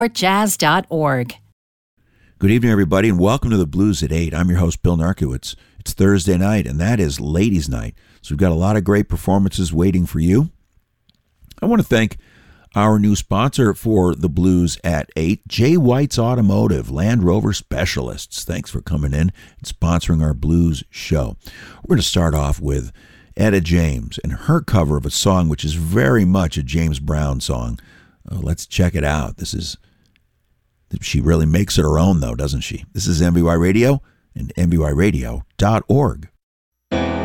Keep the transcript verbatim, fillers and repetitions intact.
jazz dot org. Good evening, everybody, and welcome to the Blues at eight. I'm your host, Bill Narkowitz. It's Thursday night, and that is Ladies' Night. So we've got a lot of great performances waiting for you. I want to thank our new sponsor for the Blues at eight, Jay White's Automotive, Land Rover Specialists. Thanks for coming in and sponsoring our blues show. We're going to start off with Etta James and her cover of a song which is very much a James Brown song. Uh, let's check it out. This is, she really makes it her own, though, doesn't she? This is M B Y Radio and M B Y radio dot org.